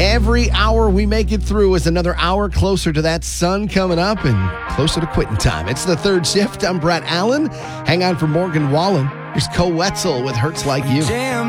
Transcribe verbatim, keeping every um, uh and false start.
Every hour we make it through is another hour closer to that sun coming up and closer to quitting time. It's the third shift. I'm Brett Allen. Hang on for Morgan Wallen. Here's Cole Wetzel with Hurts Like You. Jam